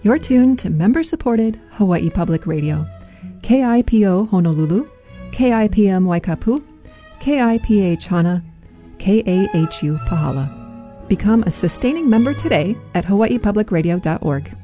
You're tuned to member-supported Hawaii Public Radio. KIPO Honolulu, KIPM Waikapu, KIPH Hana, KAHU Pahala. Become a sustaining member today at hawaiipublicradio.org.